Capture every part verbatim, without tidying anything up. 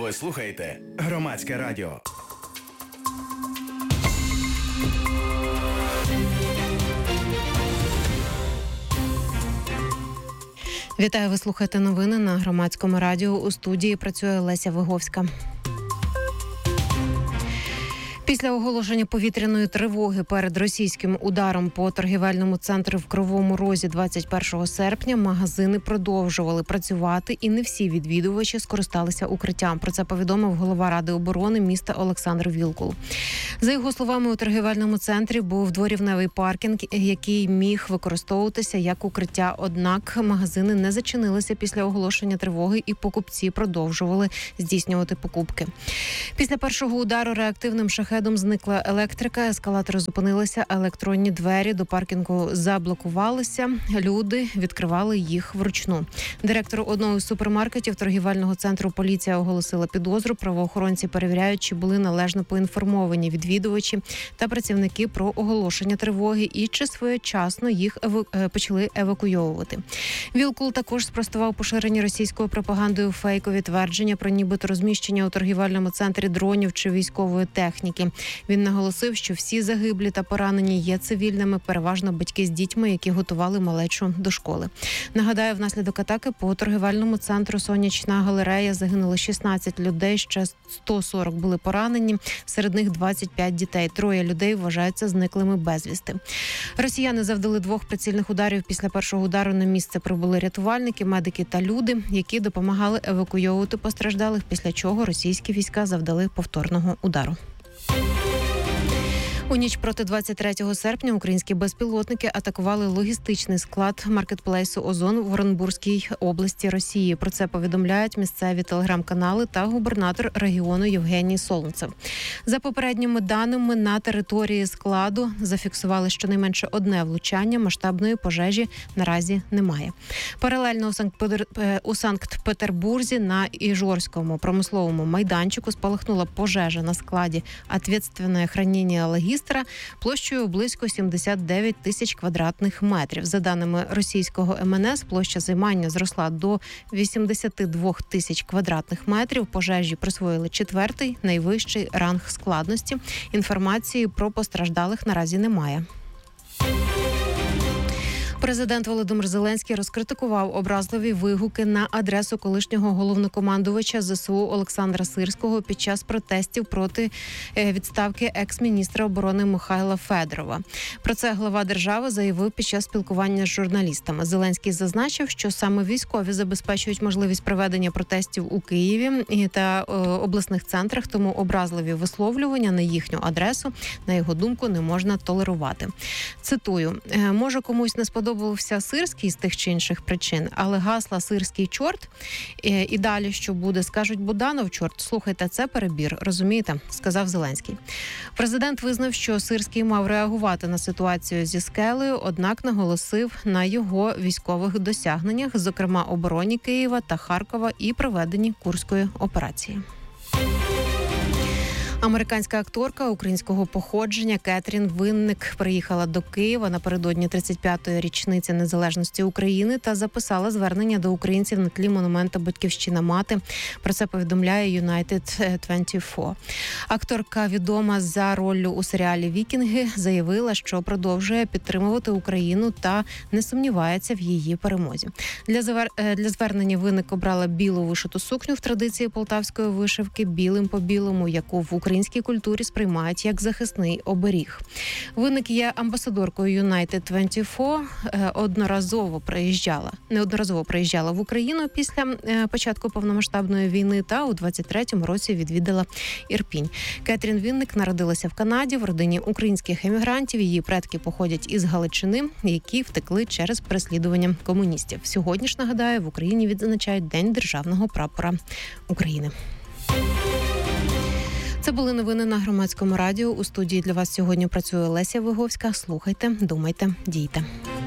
Ви слухаєте Громадське радіо. Вітаю, ви слухаєте новини на Громадському радіо. У студії працює Леся Виговська. Після оголошення повітряної тривоги перед російським ударом по торгівельному центру в Кривому Розі двадцять першого серпня магазини продовжували працювати, і не всі відвідувачі скористалися укриттям. Про це повідомив голова Ради оборони міста Олександр Вілкул. За його словами, у торгівельному центрі був дворівневий паркінг, який міг використовуватися як укриття. Однак магазини не зачинилися після оголошення тривоги, і покупці продовжували здійснювати покупки. Після першого удару реактивним шахедом зникла електрика, ескалатори зупинилися, електронні двері до паркінгу заблокувалися, люди відкривали їх вручну. Директору одного з супермаркетів торгівельного центру поліція оголосила підозру. Правоохоронці перевіряють, чи були належно поінформовані відвідувачі та працівники про оголошення тривоги і чи своєчасно їх еву... почали евакуйовувати. Вілкул також спростував поширені російською пропагандою фейкові твердження про нібито розміщення у торгівельному центрі дронів чи військової техніки. Він наголосив, що всі загиблі та поранені є цивільними, переважно батьки з дітьми, які готували малечу до школи. Нагадаю, внаслідок атаки по торгівельному центру «Сонячна галерея» загинули шістнадцять людей, ще сто сорок були поранені, серед них двадцять п'ять дітей. Троє людей вважаються зниклими безвісти. Росіяни завдали двох прицільних ударів. Після першого удару на місце прибули рятувальники, медики та люди, які допомагали евакуйовувати постраждалих, після чого російські війська завдали повторного удару. У ніч проти двадцять третього серпня українські безпілотники атакували логістичний склад маркетплейсу «Озон» в Оренбурзькій області Росії. Про це повідомляють місцеві телеграм-канали та губернатор регіону Євгеній Солонцев. За попередніми даними, на території складу зафіксували щонайменше одне влучання, масштабної пожежі наразі немає. Паралельно у Санкт-Петербурзі на Іжорському промисловому майданчику спалахнула пожежа на складі «Ответственное хранение логістики» площею близько сімдесят дев'ять тисяч квадратних метрів. За даними російського ем ен ес, площа займання зросла до вісімдесят два тисяч квадратних метрів. Пожежі присвоїли четвертий, найвищий ранг складності. Інформації про постраждалих наразі немає. Президент Володимир Зеленський розкритикував образливі вигуки на адресу колишнього головнокомандувача зе се у Олександра Сирського під час протестів проти відставки екс-міністра оборони Михайла Федорова. Про це глава держави заявив під час спілкування з журналістами. Зеленський зазначив, що саме військові забезпечують можливість проведення протестів у Києві та обласних центрах, тому образливі висловлювання на їхню адресу, на його думку, не можна толерувати. Цитую: «Може, комусь не сподобається Подобався Сирський з тих чи інших причин, але гасла «Сирський чорт» і далі що буде, скажуть «Буданов чорт». Слухайте, це перебір, розумієте, сказав Зеленський. Президент визнав, що Сирський мав реагувати на ситуацію зі Скелею, однак наголосив на його військових досягненнях, зокрема обороні Києва та Харкова і проведенні Курської операції. Американська акторка українського походження Кетрін Винник приїхала до Києва напередодні тридцять п'ятої річниці незалежності України та записала звернення до українців на тлі монумента «Батьківщина мати». Про це повідомляє Юнайтед двадцять чотири. Акторка, відома за роллю у серіалі «Вікінги», заявила, що продовжує підтримувати Україну та не сумнівається в її перемозі. Для, звер... Для звернення Винник обрала білу вишиту сукню в традиції полтавської вишивки, білим по білому, яку в Україні українській культурі сприймають як захисний оберіг. Винник є амбасадоркою Юнайтед двадцять чотири, одноразово приїжджала, неодноразово приїжджала в Україну після початку повномасштабної війни та у двадцять третьому році відвідала Ірпінь. Кетрін Винник народилася в Канаді в родині українських емігрантів. Її предки походять із Галичини, які втекли через переслідування комуністів. Сьогодні ж, нагадаю, в Україні відзначають День державного прапора України. Це були новини на Громадському радіо. У студії для вас сьогодні працює Леся Виговська. Слухайте, думайте, дійте.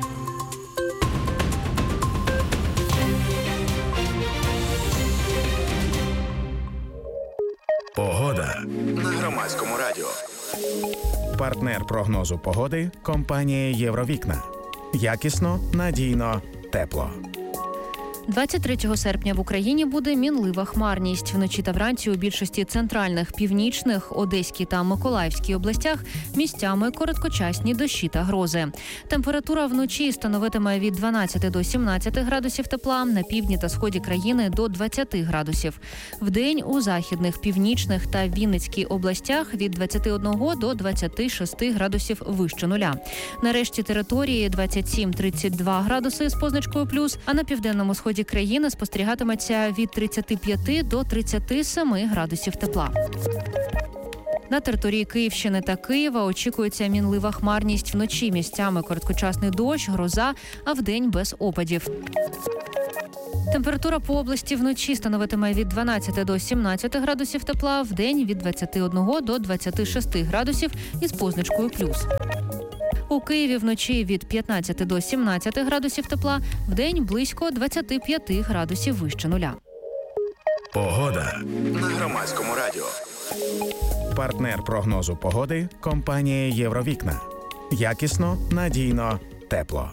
Погода на Громадському радіо. Партнер прогнозу погоди – компанія «Євровікна». Якісно, надійно, тепло. двадцять третього серпня в Україні буде мінлива хмарність. Вночі та вранці у більшості центральних, північних, Одеській та Миколаївській областях місцями короткочасні дощі та грози. Температура вночі становитиме від дванадцяти до сімнадцяти градусів тепла, на півдні та сході країни до двадцяти градусів. Вдень у західних, північних та Вінницькій областях від двадцяти одного до двадцяти шести градусів вище нуля. На решті території двадцять сім - тридцять два градуси з позначкою плюс, а на південному сході країни спостерігатиметься від тридцяти п'яти до тридцяти семи градусів тепла. На території Київщини та Києва очікується мінлива хмарність, вночі місцями короткочасний дощ, гроза, а вдень без опадів. Температура по області вночі становитиме від дванадцяти до сімнадцяти градусів тепла, вдень від двадцяти одного до двадцяти шести градусів із позначкою плюс. У Києві вночі від п'ятнадцяти до сімнадцяти градусів тепла, вдень близько двадцяти п'яти градусів вище нуля. Погода на Громадському радіо. Партнер прогнозу погоди – компанія «Євровікна». Якісно, надійно, тепло.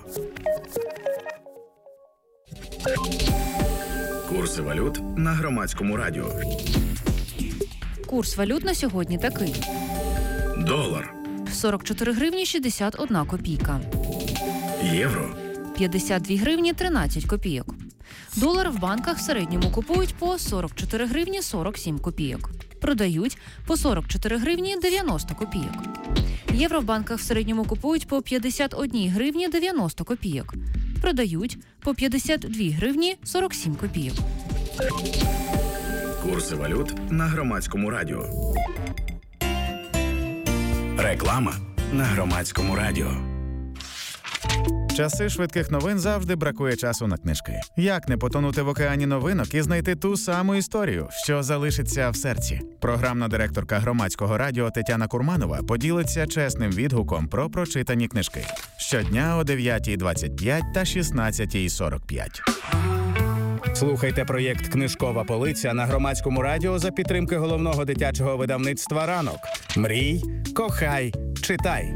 Курси валют на Громадському радіо. Курс валют на сьогодні такий. Долар. сорок чотири гривні шістдесят одна копійка. Євро. п'ятдесят дві гривні тринадцять копійок. Долар в банках в середньому купують по сорок чотири гривні сорок сім копійок. Продають по сорок чотири гривні дев'яносто копійок. Євро в банках в середньому купують по п'ятдесят одні гривні дев'яносто копійок. Продають по п'ятдесят дві гривні сорок сім копійок. Курси валют на Громадському радіо. Реклама на Громадському радіо. В часи швидких новин завжди бракує часу на книжки. Як не потонути в океані новинок і знайти ту саму історію, що залишиться в серці? Програмна директорка Громадського радіо Тетяна Курманова поділиться чесним відгуком про прочитані книжки. Щодня о дев'ятій двадцять п'ять та шістнадцятій сорок п'ять. Слухайте проєкт «Книжкова полиця» на Громадському радіо за підтримки головного дитячого видавництва «Ранок». Мрій, кохай, читай.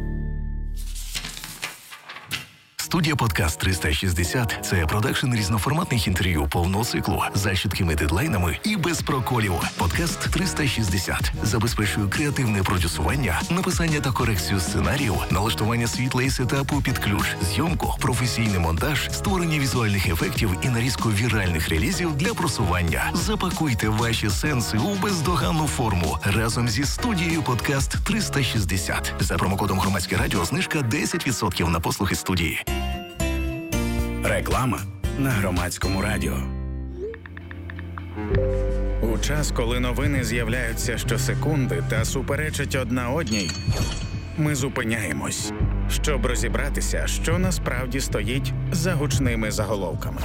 Студія «Подкаст триста шістдесят» – це продакшн різноформатних інтерв'ю повного циклу за чіткими дедлайнами і без проколів. «Подкаст триста шістдесят» забезпечує креативне продюсування, написання та корекцію сценаріїв, налаштування світла і сетапу під ключ, зйомку, професійний монтаж, створення візуальних ефектів і нарізку віральних релізів для просування. Запакуйте ваші сенси у бездоганну форму разом зі студією «Подкаст триста шістдесят». За промокодом «Громадське радіо» знижка десять відсотків на послуги студії. Реклама на Громадському радіо. У час, коли новини з'являються щосекунди та суперечать одна одній, ми зупиняємось, щоб розібратися, що насправді стоїть за гучними заголовками.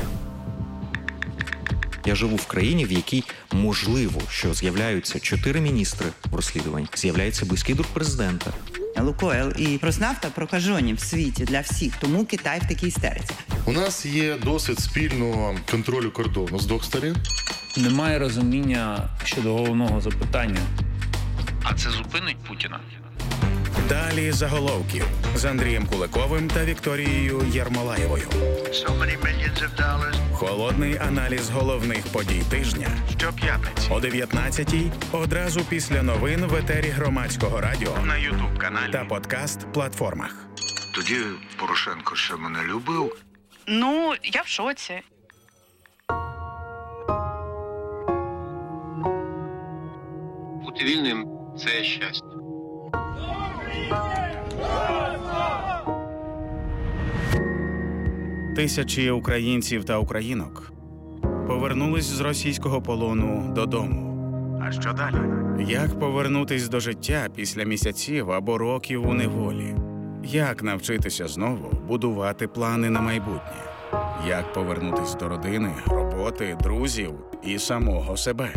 Я живу в країні, в якій можливо, що з'являються чотири міністри в розслідуванні, з'являється близький друг президента. Лукойл і Роснафта прокажені в світі для всіх, тому Китай в такій істериці. У нас є досвід спільного контролю кордону з двох сторін. Немає розуміння щодо головного запитання. А це зупинить Путіна? Далі заголовків з Андрієм Куликовим та Вікторією Єрмолаєвою. Холодний аналіз головних подій тижня. Щоп'ятниці о дев'ятнадцятій, одразу після новин в етері Громадського радіо, на ютуб-каналі та подкаст-платформах. Тоді Порошенко ще мене любив. Ну, я в шоці. Бути вільним – це щастя. Тисячі українців та українок повернулись з російського полону додому. А що далі? Як повернутись до життя після місяців або років у неволі? Як навчитися знову будувати плани на майбутнє? Як повернутись до родини, роботи, друзів і самого себе?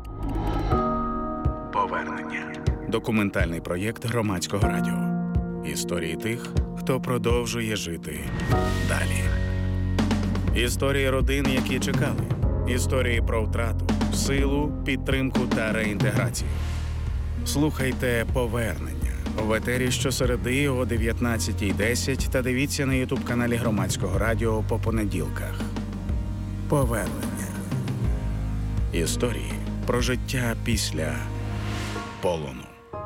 Повернення. Документальний проєкт Громадського радіо. Історії тих, хто продовжує жити далі. Історії родин, які чекали. Історії про втрату, силу, підтримку та реінтеграцію. Слухайте «Повернення» в етері щосереди о дев'ятнадцятій десять та дивіться на ютуб-каналі Громадського радіо по понеділках. Повернення. Історії про життя після полону.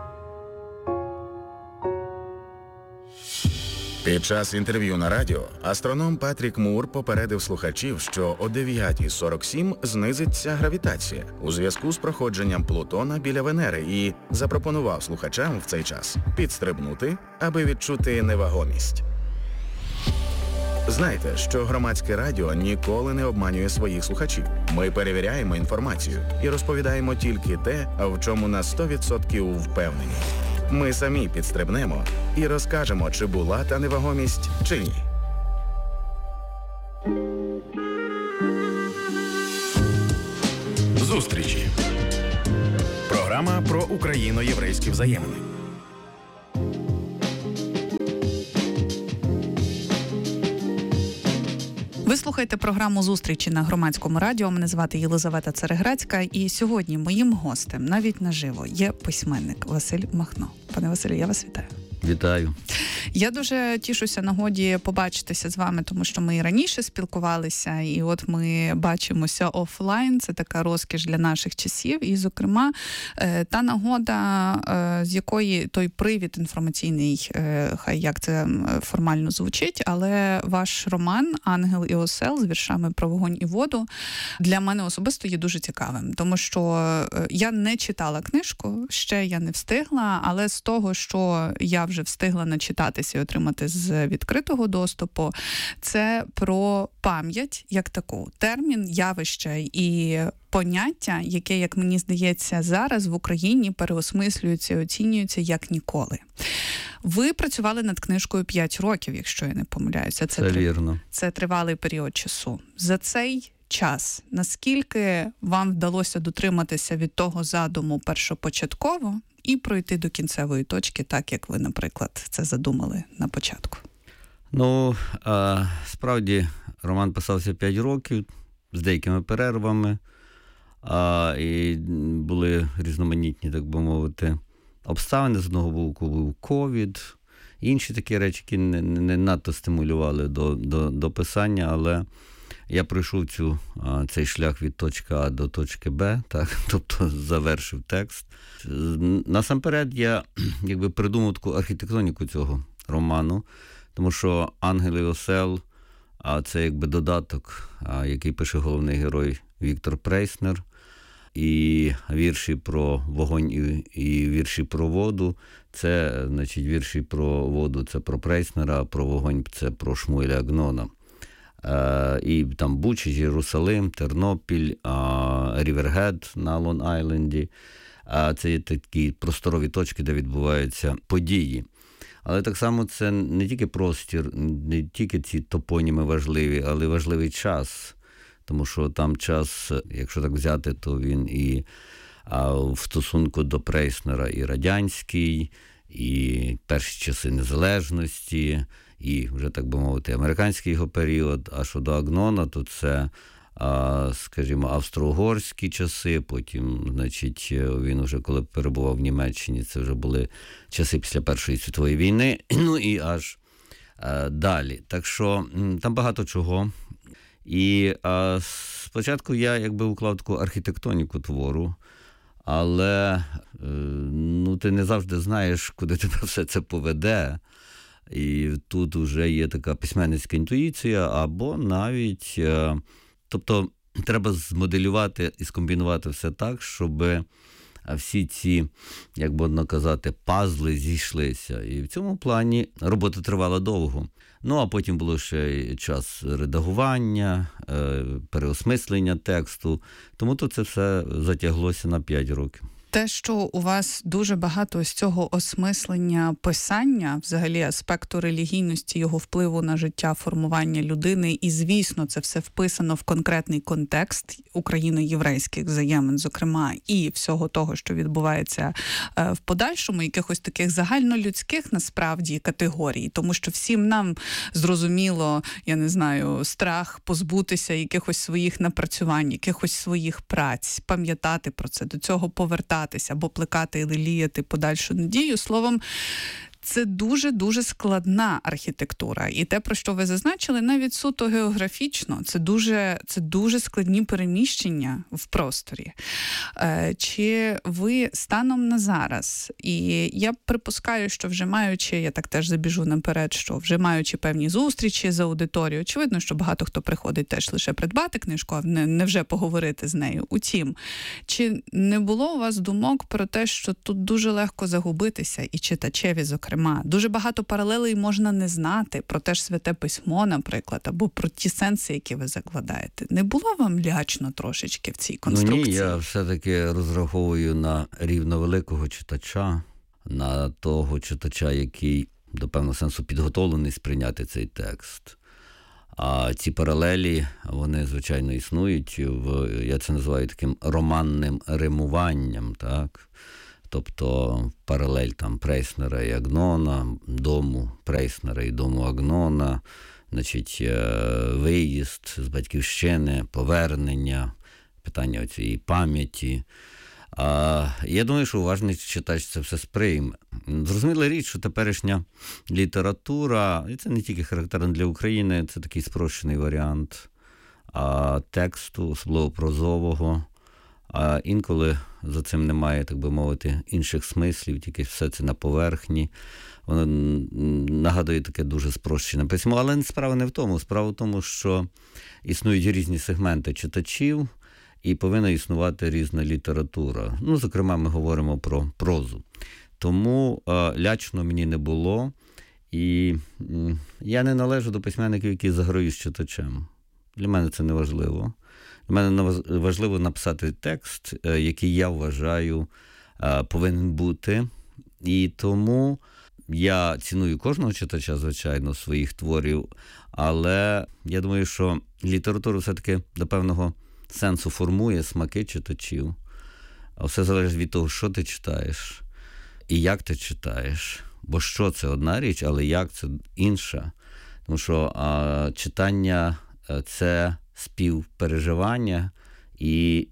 Під час інтерв'ю на радіо астроном Патрік Мур попередив слухачів, що о дев'ята сорок сім знизиться гравітація у зв'язку з проходженням Плутона біля Венери і запропонував слухачам в цей час підстрибнути, аби відчути невагомість. Знайте, що громадське радіо ніколи не обманює своїх слухачів. Ми перевіряємо інформацію і розповідаємо тільки те, в чому на сто відсотків впевнені. Ми самі підстрибнемо і розкажемо, чи була та невагомість, чи ні. Зустрічі. Програма про україно-єврейські взаємини. Ви слухаєте програму «Зустрічі» на Громадському радіо. Мене звати Єлизавета Цереграцька. І сьогодні моїм гостем, навіть наживо, є письменник Василь Махно. Пане Василю, я вас вітаю. Вітаю. Я дуже тішуся нагоді побачитися з вами, тому що ми і раніше спілкувалися, і от ми бачимося офлайн, це така розкіш для наших часів, і, зокрема, та нагода, з якої той привід інформаційний, хай як це формально звучить, але ваш роман «Ангел і осел» з віршами про вогонь і воду для мене особисто є дуже цікавим, тому що я не читала книжку, ще я не встигла, але з того, що я вже встигла начитатися і отримати з відкритого доступу, це про пам'ять як таку. Термін, явище і поняття, яке, як мені здається, зараз в Україні переосмислюється і оцінюється як ніколи. Ви працювали над книжкою п'ять років, якщо я не помиляюся. Це, це вірно. Це тривалий період часу. За цей час, наскільки вам вдалося дотриматися від того задуму першопочатково і пройти до кінцевої точки, так як ви, наприклад, це задумали на початку? Ну, а, справді, роман писався п'ять років, з деякими перервами, а, і були різноманітні, так би мовити, обставини. З одного боку був ковід, інші такі речі, які не, не надто стимулювали до, до, до писання, але я пройшов цю, цей шлях від точки А до точки Б, так, тобто завершив текст. Насамперед я якби придумав таку архітектоніку цього роману, тому що «Ангел і осел» – це якби додаток, який пише головний герой Віктор Прейснер, і вірші про вогонь і, і вірші про воду – це, значить, вірші про воду – це про Прейснера, а про вогонь – це про Шмуеля Агнона. І там Буча, Єрусалим, Тернопіль, Рівергед на Лонг-Айленді. Це є такі просторові точки, де відбуваються події. Але так само це не тільки простір, не тільки ці топоніми важливі, але й важливий час. Тому що там час, якщо так взяти, то він і в стосунку до Прейснера і радянський, і перші часи незалежності, і вже, так би мовити, американський його період. А щодо Агнона, то це, скажімо, австро-угорські часи, потім, значить, він вже коли перебував в Німеччині, це вже були часи після Першої світової війни, ну і аж далі. Так що там багато чого. І а, спочатку я якби уклав таку архітектоніку твору, але ну, ти не завжди знаєш, куди тебе все це поведе. І тут вже є така письменницька інтуїція, або навіть, тобто треба змоделювати і скомбінувати все так, щоб всі ці, як можна казати, пазли зійшлися. І в цьому плані робота тривала довго. Ну, а потім було ще час редагування, переосмислення тексту. Тому то це все затяглося на п'ять років. Те, що у вас дуже багато з цього осмислення писання, взагалі аспекту релігійності, його впливу на життя, формування людини, і, звісно, це все вписано в конкретний контекст україно-єврейських взаємин, зокрема, і всього того, що відбувається в подальшому, якихось таких загальнолюдських, насправді, категорій. Тому що всім нам зрозуміло, я не знаю, страх позбутися якихось своїх напрацювань, якихось своїх праць, пам'ятати про це, до цього повертатися, або плекати і леліяти подальшу надію. Словом, це дуже-дуже складна архітектура. І те, про що ви зазначили, навіть суто географічно, це дуже, це дуже складні переміщення в просторі. Чи ви станом на зараз, і я припускаю, що вже маючи, я так теж забіжу наперед, що вже маючи певні зустрічі з аудиторією, очевидно, що багато хто приходить теж лише придбати книжку, а не, не вже поговорити з нею. Утім, чи не було у вас думок про те, що тут дуже легко загубитися, і читачеві, зокрема? Дуже багато паралелей можна не знати про те ж Святе Письмо, наприклад, або про ті сенси, які ви закладаєте. Не було вам лячно трошечки в цій конструкції? Ну ні, я все-таки розраховую на рівно великого читача, на того читача, який до певного сенсу підготовлений сприйняти цей текст. А ці паралелі, вони, звичайно, існують. В, я це називаю таким романним римуванням, так? Тобто паралель там Прейснера і Агнона, дому Прейснера і дому Агнона, значить, виїзд з батьківщини, повернення, питання цієї пам'яті. А, я думаю, що уважний читач це все сприйме. Зрозуміла річ, що теперішня література, і це не тільки характерно для України, це такий спрощений варіант а, тексту, особливо прозового. А інколи за цим немає, так би мовити, інших смислів, тільки все це на поверхні. Воно нагадує таке дуже спрощене письмо. Але справа не в тому. Справа в тому, що існують різні сегменти читачів, і повинна існувати різна література. Ну, зокрема, ми говоримо про прозу. Тому е, лячно мені не було, і м, я не належу до письменників, які заграють з читачем. Для мене це не важливо. Для мене важливо написати текст, е, який я вважаю е, повинен бути. І тому я ціную кожного читача, звичайно, своїх творів, але я думаю, що література все-таки до певного сенсу формує смаки читачів. А все залежить від того, що ти читаєш і як ти читаєш. Бо що – це одна річ, але як – це інша. Тому що а, читання – це співпереживання і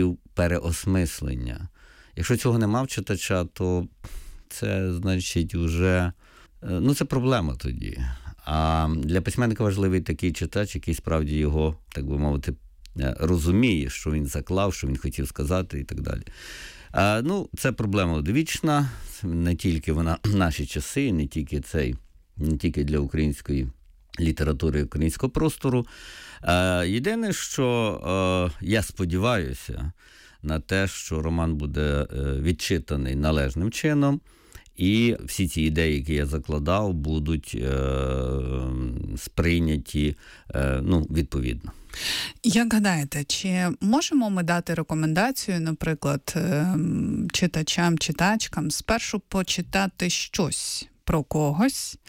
співпереосмислення. Якщо цього нема в читача, то це, значить, вже, ну, це проблема тоді. А для письменника важливий такий читач, який справді його, так би мовити, розуміє, що він заклав, що він хотів сказати і так далі. А, ну, це проблема одвічна, не тільки вона в наші часи, не тільки цей, не тільки для української літератури, українського простору. А, єдине, що а, я сподіваюся на те, що роман буде відчитаний належним чином, і всі ці ідеї, які я закладав, будуть е, сприйняті е, ну, відповідно. Як гадаєте, чи можемо ми дати рекомендацію, наприклад, читачам, читачкам спершу почитати щось про когось,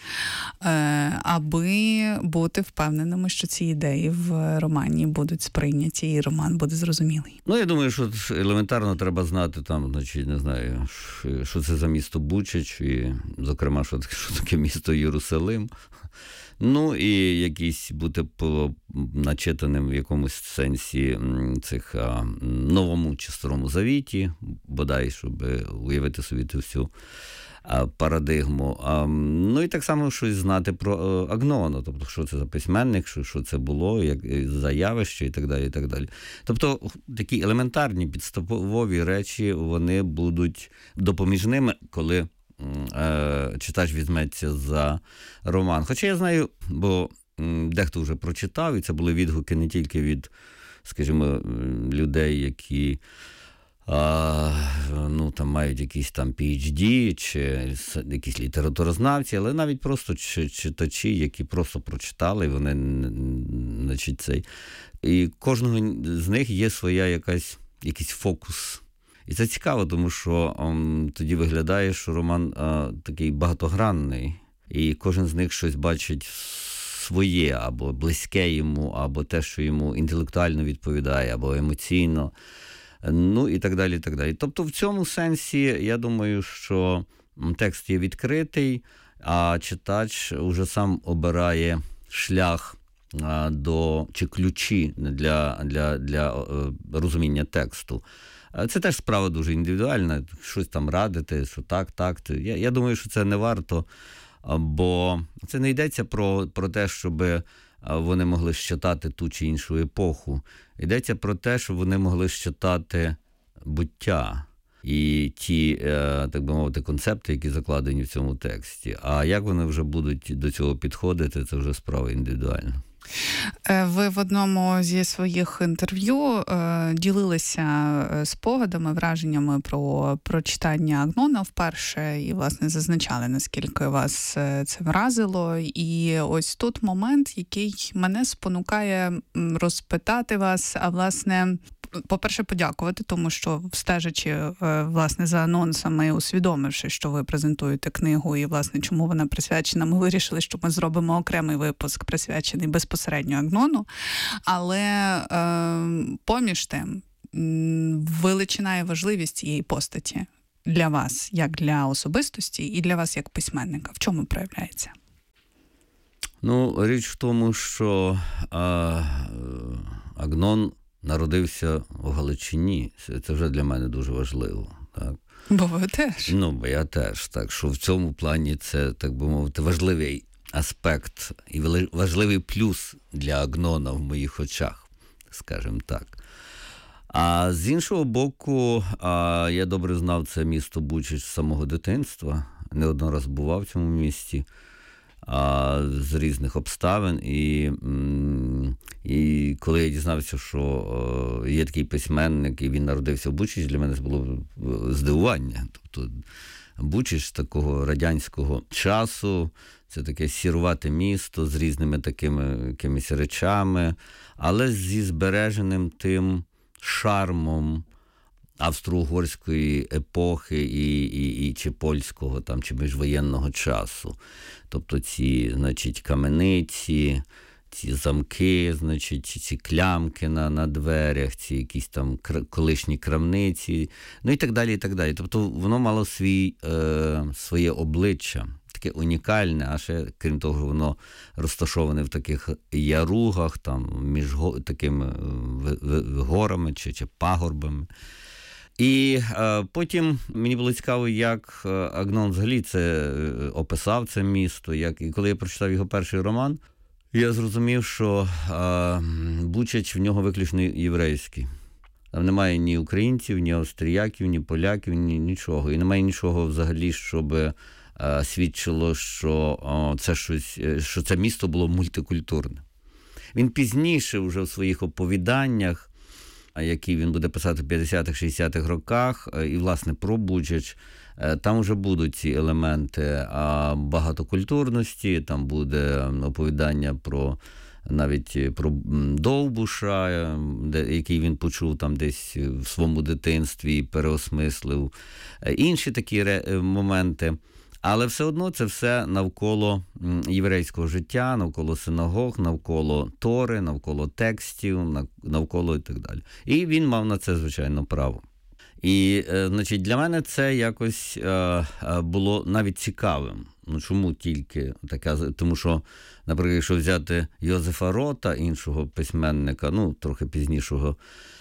аби бути впевненими, що ці ідеї в романі будуть сприйняті і роман буде зрозумілий? Ну, я думаю, що елементарно треба знати там, значить, не знаю, що це за місто Бучач, і, зокрема, що таке, що таке місто Єрусалим. Ну, і якийсь бути начитаним в якомусь сенсі цих а, Новому чи Старому Завіті, бодай, щоб уявити собі ту всю а, парадигму. А, ну, і так само щось знати про а, Агнона, тобто, що це за письменник, що, що це було, як за явище і так далі, і так далі. Тобто, такі елементарні підставові речі, вони будуть допоміжними, коли читач візьметься за роман. Хоча я знаю, бо дехто вже прочитав, і це були відгуки не тільки від, скажімо, людей, які а, ну, там мають якісь там пі ейч ді, чи якісь літературознавці, але навіть просто читачі, які просто прочитали, вони, значить, цей. І кожного з них є своя якась, якийсь фокус. І це цікаво, тому що ом, тоді виглядає, що роман а, такий багатогранний, і кожен з них щось бачить своє, або близьке йому, або те, що йому інтелектуально відповідає, або емоційно, ну і так далі, і так далі. Тобто в цьому сенсі, я думаю, що текст є відкритий, а читач уже сам обирає шлях а, до, чи ключі для, для, для розуміння тексту. Це теж справа дуже індивідуальна, щось там радити, що так, так. Я, я думаю, що це не варто, бо це не йдеться про, про те, щоб вони могли щитати ту чи іншу епоху. Йдеться про те, щоб вони могли щитати буття і ті, так би мовити, концепти, які закладені в цьому тексті. А як вони вже будуть до цього підходити, це вже справа індивідуальна. Ви в одному зі своїх інтерв'ю ділилися спогадами, враженнями про прочитання Агнона вперше і, власне, зазначали, наскільки вас це вразило. І ось тут момент, який мене спонукає розпитати вас, а, власне, по-перше, подякувати, тому що, стежачи, власне, за анонсами, усвідомивши, що ви презентуєте книгу і, власне, чому вона присвячена, ми вирішили, що ми зробимо окремий випуск, присвячений безпосередньо Агнону. Але е, поміж тим, величина і важливість цієї постаті для вас, як для особистості, і для вас як письменника. В чому проявляється? Ну, річ в тому, що е, Агнон народився в Галичині. Це вже для мене дуже важливо. Так? Бо ви теж. Ну, бо я теж. Так що в цьому плані це, так би мовити, важливий аспект і важливий плюс для Агнона в моїх очах, скажімо так. А з іншого боку, я добре знав це місто Бучач з самого дитинства. Неодноразово бував в цьому місті. З різних обставин. І, і коли я дізнався, що є такий письменник, і він народився в Бучачі, для мене це було здивування. Тобто Бучач з такого радянського часу, це таке сірувате місто з різними такими якимись речами, але зі збереженим тим шармом австро-угорської епохи і, і, і чи польського там, чи міжвоєнного часу. Тобто ці, значить, камениці, ці замки, значить, ці клямки на, на дверях, ці якісь там кр- колишні крамниці, ну і так далі, і так далі. Тобто воно мало свій, е, своє обличчя, таке унікальне, а ще, крім того, воно розташоване в таких яругах, там, між го- такими в, в, горами чи, чи пагорбами. І е, потім мені було цікаво, як Агнон взагалі це описав, це місто. Як, і коли я прочитав його перший роман, я зрозумів, що е, Бучач в нього виключно єврейський. Там немає ні українців, ні австріяків, ні поляків, ні нічого. І немає нічого взагалі, щоб е, свідчило, що, е, це щось, що це місто було мультикультурне. Він пізніше вже в своїх оповіданнях, які він буде писати в п'ятдесятих-шістдесятих роках, і, власне, про Бучач, там вже будуть ці елементи багатокультурності, там буде оповідання про навіть про Довбуша, який він почув там десь в своєму дитинстві і переосмислив. Інші такі моменти. Але все одно це все навколо єврейського життя, навколо синагог, навколо Тори, навколо текстів, навколо і так далі. І він мав на це, звичайно, право. І, значить, для мене це якось було навіть цікавим. Ну, чому тільки така? Тому що, наприклад, якщо взяти Йозефа Рота, іншого письменника, ну, трохи пізнішого,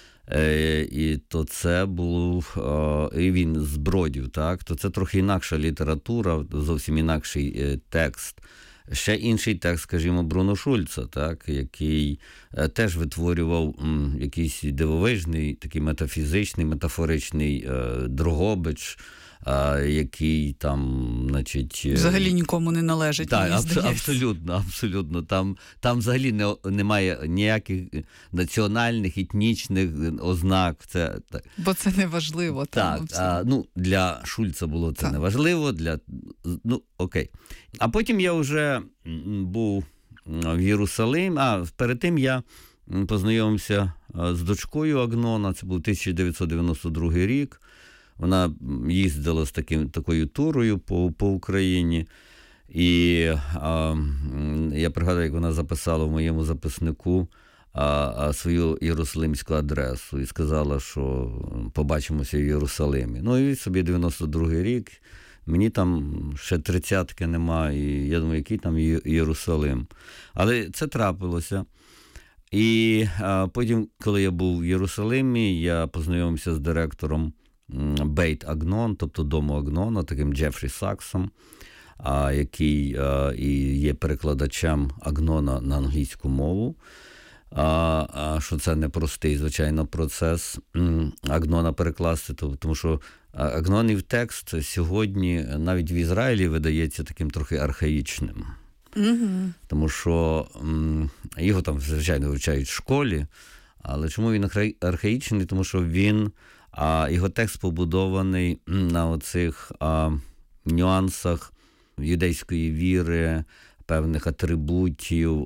і то це був, і він з Бродів, так, то це трохи інакша література, зовсім інакший текст. Ще інший текст, скажімо, Бруно Шульца, так, який теж витворював м, якийсь дивовижний, такий метафізичний, метафоричний е, Дрогобич, е, який там, значить... Взагалі нікому не належить, так, мені аб- здається. абсолютно, абсолютно. Там, там взагалі не, немає ніяких національних, етнічних ознак. Це, так. Бо це не важливо. Так, а, ну, для Шульца було це так. не важливо, для... ну, окей. А потім я вже був в Єрусалимі, а перед тим я познайомився з дочкою Агнона, це був тисяча дев'ятсот дев'яносто другий рік. Вона їздила з таким, такою турою по, по Україні. І а, я пригадую, як вона записала в моєму записнику а, а, свою єрусалимську адресу і сказала, що побачимося в Єрусалимі. Ну і собі дев'яносто другий рік. Мені там ще тридцятки нема, і я думаю, який там Єрусалим. Але це трапилося. І а, потім, коли я був в Єрусалимі, я познайомився з директором Бейт Агнон, тобто дому Агнона, таким Джефрі Саксом, а, який а, і є перекладачем Агнона на англійську мову. А, а що це непростий, звичайно, процес Агнона перекласти, тому що Агнонів текст сьогодні навіть в Ізраїлі видається таким трохи архаїчним. Mm-hmm. Тому що м, його там, звичайно, вивчають в школі, але чому він архаїчний? Тому що він, а, його текст побудований на оцих а, нюансах юдейської віри, певних атрибутів,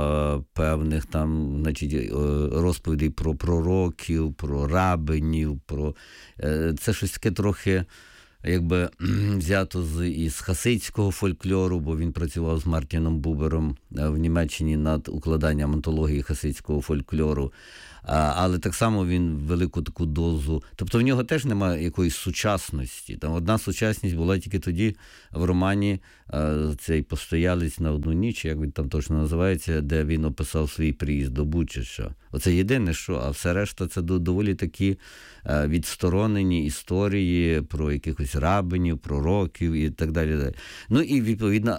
певних там, значить, розповідей про пророків, про рабинів, про це щось таке трохи якби взято з із хасидського фольклору, бо він працював з Мартіном Бубером в Німеччині над укладанням антології хасидського фольклору. Але так само він велику таку дозу. Тобто в нього теж немає якоїсь сучасності. Там одна сучасність була тільки тоді в романі цей «Постоялець на одну ніч», як він там точно називається, де він описав свій приїзд до Бучача. Оце єдине, що, а все решта це доволі такі відсторонені історії про якихось рабинів, пророків і так далі. Ну і відповідно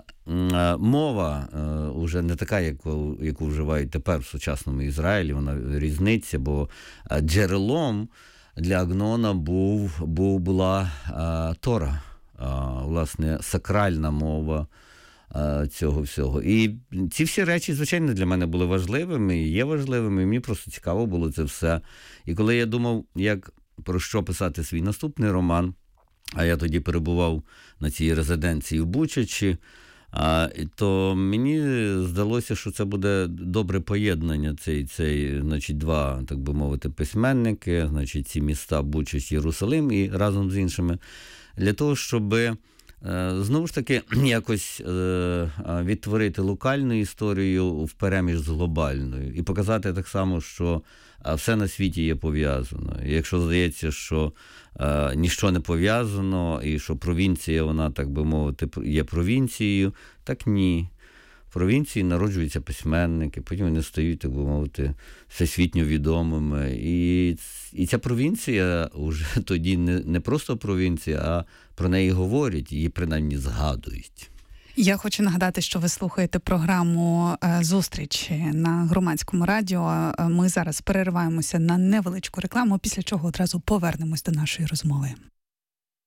мова вже не така, яку, яку вживають тепер в сучасному Ізраїлі, вона різниця, бо джерелом для Агнона був, був, була а, Тора, а, власне, сакральна мова а, цього всього. І ці всі речі, звичайно, для мене були важливими, і є важливими, і мені просто цікаво було це все. І коли я думав, як, про що писати свій наступний роман, а я тоді перебував на цій резиденції в Бучачі, А, то мені здалося, що це буде добре поєднання, цей, цей, значить, два, так би мовити, письменники, значить, ці міста Бучач, Єрусалим і разом з іншими, для того, щоб е, знову ж таки якось е, відтворити локальну історію впереміж з глобальною і показати так само, що все на світі є пов'язано. І якщо здається, що е, ніщо не пов'язано, і що провінція, вона, так би мовити, є провінцією, так ні. В провінції народжуються письменники, потім вони стають, так би мовити, всесвітньо відомими. І, і ця провінція вже тоді не, не просто провінція, а про неї говорять, її принаймні згадують. Я хочу нагадати, що ви слухаєте програму «Зустрічі» на Громадському радіо. Ми зараз перериваємося на невеличку рекламу, після чого одразу повернемось до нашої розмови.